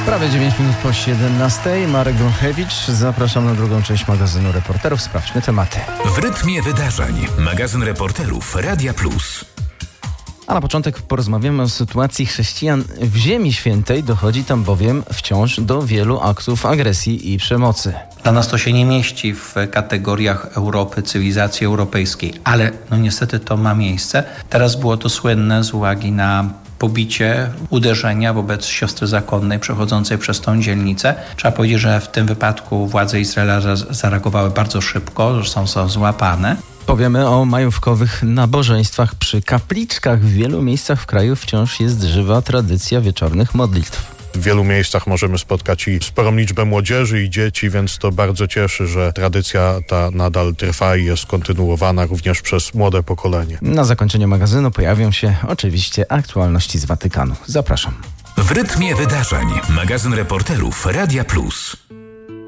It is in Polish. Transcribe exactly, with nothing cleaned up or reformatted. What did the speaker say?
Prawie dziewięć minut po siedemnastej. Marek Gąchewicz. Zapraszam na drugą część magazynu Reporterów. Sprawdźmy tematy. W rytmie wydarzeń. Magazyn Reporterów Radia Plus. A na początek porozmawiamy o sytuacji chrześcijan w Ziemi Świętej. Dochodzi tam bowiem wciąż do wielu aktów agresji i przemocy. Dla nas to się nie mieści w kategoriach Europy, cywilizacji europejskiej, ale no niestety to ma miejsce. Teraz było to słynne z uwagi na pobicie, uderzenia wobec siostry zakonnej przechodzącej przez tą dzielnicę. Trzeba powiedzieć, że w tym wypadku władze Izraela zareagowały bardzo szybko, że są złapane. Powiemy o majówkowych nabożeństwach przy kapliczkach. W wielu miejscach w kraju wciąż jest żywa tradycja wieczornych modlitw. W wielu miejscach możemy spotkać i sporą liczbę młodzieży i dzieci, więc to bardzo cieszy, że tradycja ta nadal trwa i jest kontynuowana również przez młode pokolenie. Na zakończenie magazynu pojawią się oczywiście aktualności z Watykanu. Zapraszam. W rytmie wydarzeń. Magazyn Reporterów Radia Plus.